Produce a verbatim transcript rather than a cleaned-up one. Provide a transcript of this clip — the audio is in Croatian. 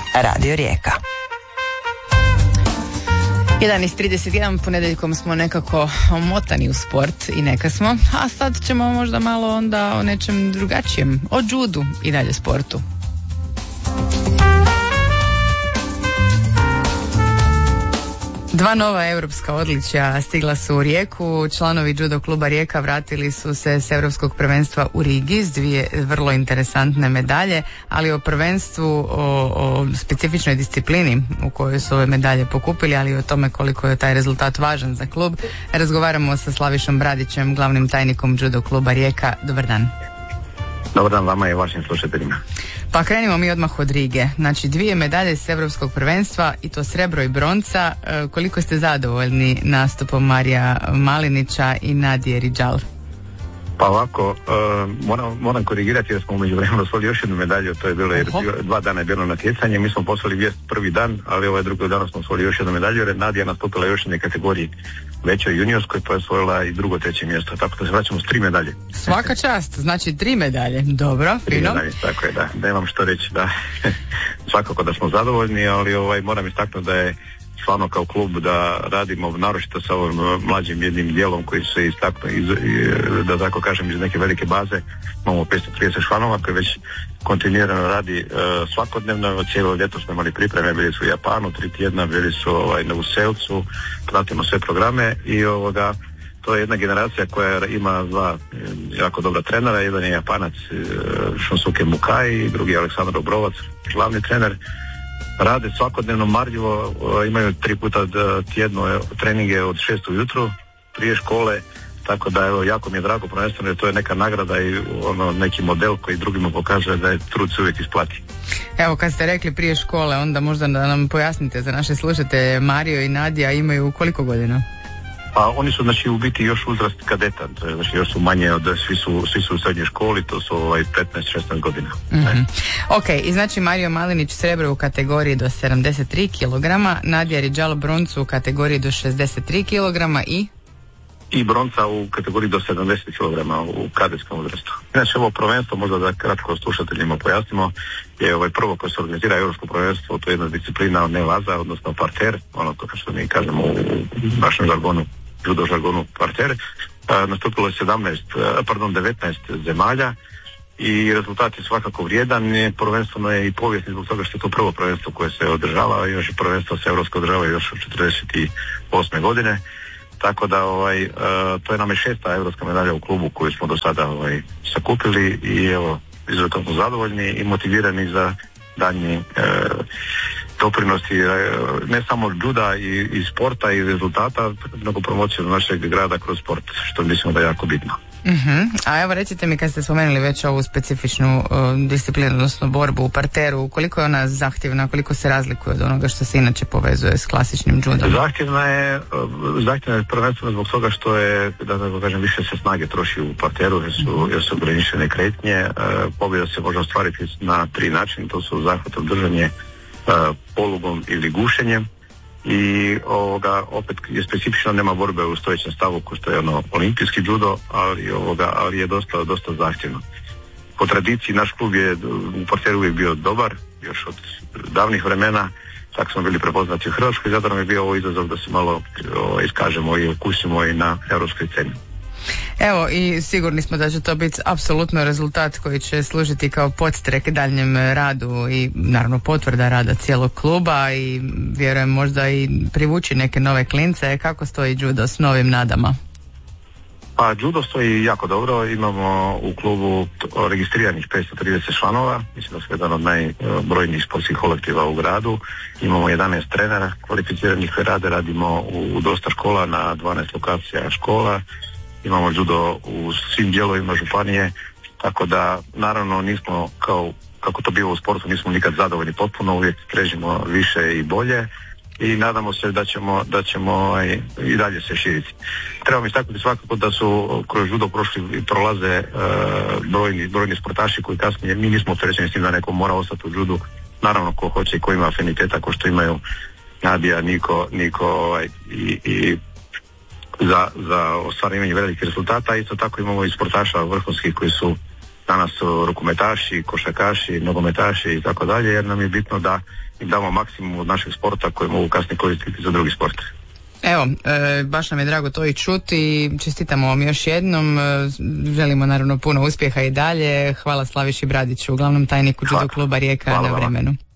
Radio Rijeka. jedan trideset jedan, ponedjeljkom smo nekako omotani u sport i neka smo, a sad ćemo možda malo onda o nečem drugačijem, o judu i dalje sportu. Dva nova europska odličja stigla su u Rijeku. Članovi judo kluba Rijeka vratili su se s europskog prvenstva u Rigi s dvije vrlo interesantne medalje, ali o prvenstvu, o, o specifičnoj disciplini u kojoj su ove medalje pokupili, ali i o tome koliko je taj rezultat važan za klub, razgovaramo sa Slavišom Bradićem, glavnim tajnikom judo kluba Rijeka. Dobar dan. Dobar dan vama i vašim slušateljima. Pa krenimo mi odmah od Rige. Znači dvije medalje s europskog prvenstva i to srebro i bronca. E, koliko ste zadovoljni nastupom Marija Malinića i Nadije Ridžal? Pa ovako, uh, moram, moram korigirati jer smo umeđu vremenu osvojili još jednu medalju, to je bilo jer dva dana je bilo natjecanje, mi smo poslali vijest prvi dan, ali ovaj drugi dan smo osvojili još jednu medalju jer je Nadija nastupila još jedne kategoriji većoj juniorskoj, pa je osvojila i drugo treće mjesto, tako da se vraćamo s tri medalje. Svaka čast, znači tri medalje, dobro, tri fino. Medalje, tako je, da, nemam što reći, da, svakako da smo zadovoljni, ali ovaj, moram istaknuti da je stvarno kao klub da radimo naročito sa ovim mlađim jednim dijelom koji se istaknu iz, da tako kažem iz neke velike baze. Imamo petsto trideset članova koji već kontinuirano radi uh, svakodnevno, cijelo ljeto smo imali pripreme, bili su u Japanu tri tjedna, bili su ovaj, na Uselcu, pratimo sve programe i ovoga, to je jedna generacija koja ima dva jako dobra trenera, jedan je Japanac uh, Shunsuke Mukai i drugi je Aleksandar Obrovac, glavni trener. Rade svakodnevno marljivo, imaju tri puta tjedno treninge od šest ujutro prije škole, tako da evo jako mi je drago prvenstveno jer to je neka nagrada i ono neki model koji drugima pokazuje da je trud se uvijek isplati. Evo kad ste rekli prije škole, onda možda da nam pojasnite za naše slušatelje, Mario i Nadija imaju koliko godina? Pa oni su znači u biti još uzrast kadeta, to je, znači još su manje od, svi su, svi su u srednjoj školi, to su ovaj petnaest šesnaest godina. Mm-hmm. Ok, i znači Mario Malinić srebro u kategoriji do sedamdeset tri kilograma, Nadija Ridžal broncu u kategoriji do šezdeset tri kilograma i? I bronca u kategoriji do sedamdeset kilograma u kadetskom uzrastu. Znači ovo prvenstvo, možda da kratko slušateljima pojasnimo, je ovaj prvo koje se organizira europsko prvenstvo, to je jedna disciplina od nevaza, odnosno parter, ono kako što mi kažemo u našem žargonu, judo žargonu parter. A, nastupilo je sedamnaest, pardon, devetnaest zemalja i rezultat je svakako vrijedan, prvenstveno je i povijesni zbog toga što je to prvo prvenstvo koje se održava, još i prvenstvo se europsko održava još od četrdeset osme godine. Tako da ovaj, uh, to je nam je šesta europska medalja u klubu koju smo do sada ovaj, sakupili i evo, izuzetno smo zadovoljni i motivirani za daljnji uh, doprinosti uh, ne samo juda i, i sporta i rezultata, nego promociju našeg grada kroz sport, što mislimo da je jako bitno. Uh-huh. A evo recite mi, kad ste spomenuli već ovu specifičnu uh, disciplinu, odnosno borbu u parteru, koliko je ona zahtjevna, koliko se razlikuje od onoga što se inače povezuje s klasičnim judom? Zahtjevna je, uh, zahtjevna je prvenstveno zbog toga što je, da tako kažem, više se snage troši u parteru, jer su, jer su ograničene kretnje. Uh, pobjeda se može ostvariti na tri načina, to su zahvatom, držanje, uh, polugom ili gušenjem. I ovoga opet je specifično, nema borbe u stojećem stavu ko što je ono olimpijski judo, ali ovoga ali je dosta dosta zahtjevno. Po tradiciji naš klub je u parteru uvijek bio dobar, još od davnih vremena, tako smo bili prepoznati u Hrvatskoj, zato nam je bio ovo izazov da se malo o, iskažemo i okusimo i na europskoj sceni. Evo i sigurni smo da će to biti apsolutno rezultat koji će služiti kao podstrek daljnjem radu i naravno potvrda rada cijelog kluba i vjerujem možda i privući neke nove klince. Kako stoji judo s novim nadama? Pa judo stoji jako dobro, imamo u klubu registriranih petsto trideset članova, mislim da smo jedan od najbrojnijih sportskih kolektiva u gradu, imamo jedanaest trenera kvalificiranih koji rade, radimo u dosta škola na dvanaest lokacija škola. Imamo judo u svim dijelovima županije, tako da naravno nismo kao kako to bilo u sportu, nismo nikad zadovoljni potpuno, uvijek težimo više i bolje i nadamo se da ćemo, da ćemo aj, i dalje se širiti. Trebamo istaknuti svakako da su kroz judo prošli i prolaze uh, brojni, brojni sportaši koji kasnije, mi nismo opterećeni s tim da neko mora ostati u judu, naravno ko hoće i ko ima afiniteta, ko što imaju Nadija, Niko, Niko ovaj, i, i za, za ostvarivanje velikih rezultata. Isto tako imamo i sportaša vrhunskih koji su danas su rukometaši, košarkaši, nogometaši i tako dalje, jer nam je bitno da im damo maksimum od našeg sporta koji mogu kasnije koristiti za drugi sport. Evo, e, baš nam je drago to i čuti, čestitamo vam još jednom, e, želimo naravno puno uspjeha i dalje. Hvala Slaviši Bradiću, glavnom tajniku Judo kluba Rijeka na vremenu.